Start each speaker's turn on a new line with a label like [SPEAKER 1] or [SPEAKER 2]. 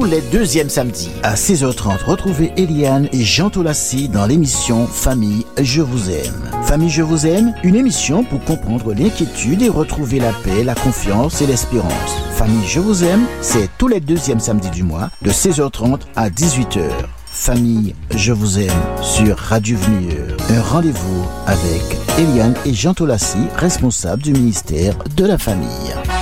[SPEAKER 1] tous les deuxièmes samedis. À 16h30, retrouvez Eliane et Jean Tolassi dans l'émission Famille, je vous aime. Famille, je vous aime, une émission pour comprendre l'inquiétude et retrouver la paix, la confiance et l'espérance. Famille, je vous aime, c'est tous les deuxièmes samedis du mois, de 16h30 à 18h. Famille, je vous aime sur Radio Venir. Un rendez-vous avec Eliane et Jean Tolassi, responsables du ministère de la Famille.